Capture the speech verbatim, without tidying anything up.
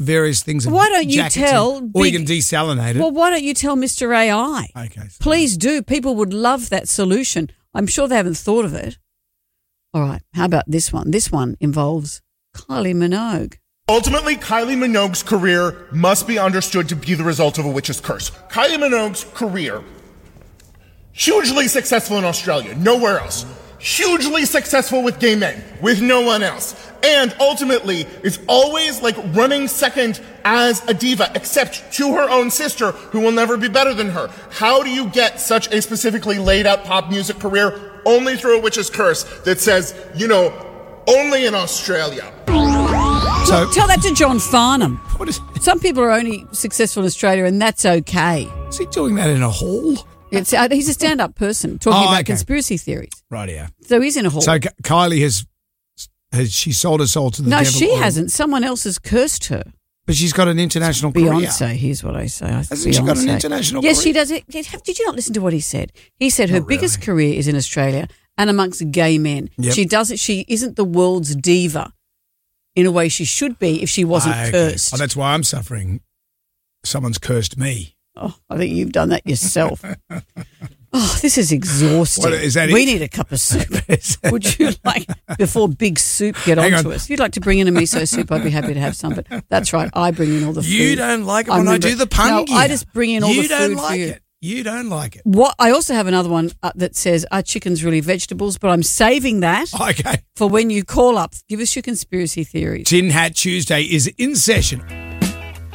various things. Why don't you jackets tell and- Or you big- can desalinate it. Well, why don't you tell Mister A I? Okay. so- Please do. People would love that solution. I'm sure they haven't thought of it. All right. How about this one? This one involves Kylie Minogue. Ultimately, Kylie Minogue's career must be understood to be the result of a witch's curse. Kylie Minogue's career, hugely successful in Australia, nowhere else. Hugely successful with gay men, with no one else. And ultimately is always like running second as a diva, except to her own sister, who will never be better than her. How do you get such a specifically laid out pop music career? Only through a witch's curse that says, you know, only in Australia. So, Tell that to John Farnham. what is, Some people are only successful in Australia, and that's okay. is he doing that in a hall? It's, uh, he's a stand-up person talking Oh, about okay. conspiracy theories. Right, yeah. So he's in a hall. So K- Kylie has, has she sold her soul to the no, devil? she or- hasn't. Someone else has cursed her. But she's got an international career. Beyonce, here's what I say. I Hasn't she got an Beyonce. international Yes, career? she does. Did did you not listen to what he said? He said her Not biggest really. career is in Australia and amongst gay men. Yep. She doesn't. She isn't the world's diva in a way she should be if she wasn't Ah, okay. cursed. Oh, that's why I'm suffering. Someone's cursed me. Oh, I think you've done that yourself. Oh, this is exhausting. What, is that we it? need a cup of soup. Would you like, before Big Soup get Hang onto on. us, if you'd like to bring in a miso soup, I'd be happy to have some. But that's right, I bring in all the food. You don't like it I when I remember do it. the pun No, gear. I just bring in all you the don't food like for you. it. You don't like it. What I also have another one uh, that says, "Are chickens really vegetables?" But I'm saving that Okay. for when you call up. Give us your conspiracy theories. Tin Hat Tuesday is in session.